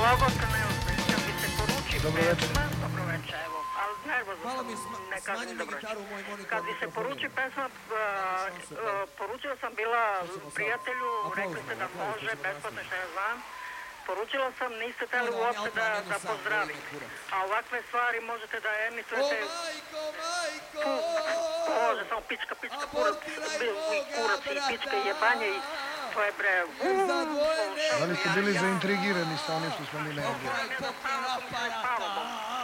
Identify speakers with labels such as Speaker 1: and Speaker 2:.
Speaker 1: Logotan, evo, kad mi se poruči pesma, dobro večer, evo, ali nervozno sam, ne kažem dobro večer. Kad mi se poruči pesma, poručila sam bila prijatelju, rekli ste da može, besplatno što ja znam. Poručila sam, niste teli uopšte da pozdravite. A ovakve stvari možete da emitujete... Može, samo pička, kurac i pička i jebanje i... To je bre...
Speaker 2: Da li ste bili zaintrigirani sa onim što smo mi najavljali?
Speaker 1: Ne znam, stvarno sam se spavamo.